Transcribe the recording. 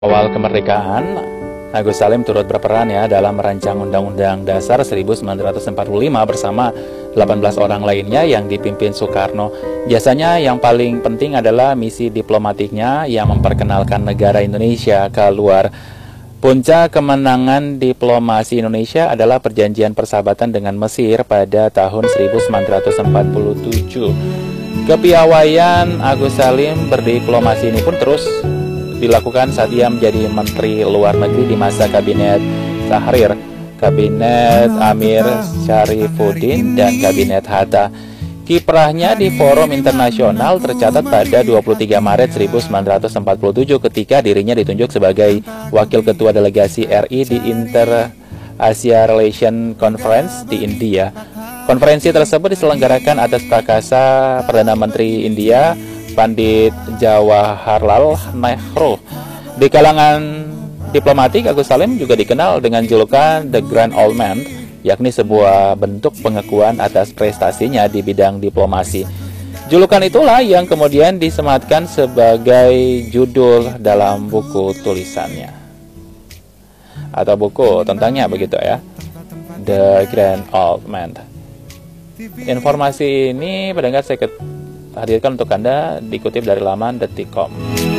Awal kemerdekaan, Agus Salim turut berperan dalam merancang Undang-Undang Dasar 1945 bersama 18 orang lainnya yang dipimpin Soekarno. Jasanya yang paling penting adalah misi diplomatiknya yang memperkenalkan negara Indonesia ke luar. Puncak kemenangan diplomasi Indonesia adalah perjanjian persahabatan dengan Mesir pada tahun 1947. Kepiawaian Agus Salim berdiplomasi ini pun terus dilakukan saat ia menjadi Menteri Luar Negeri di masa Kabinet Tahrir, Kabinet Amir Syarifuddin, dan Kabinet Hatta. Kiprahnya di forum internasional tercatat pada 23 Maret 1947 ketika dirinya ditunjuk sebagai Wakil Ketua Delegasi RI di Inter-Asia Relation Conference di India. Konferensi tersebut diselenggarakan atas prakasa Perdana Menteri India Pandit Jawaharlal Nehru. Di kalangan diplomatik, Agus Salim juga dikenal dengan julukan The Grand Old Man, yakni sebuah bentuk pengakuan atas prestasinya di bidang diplomasi. Julukan itulah yang kemudian disematkan sebagai judul dalam buku tulisannya atau buku tentangnya, begitu ya, The Grand Old Man. Informasi ini pendengar saya hadirkan untuk Anda, dikutip dari laman detik.com.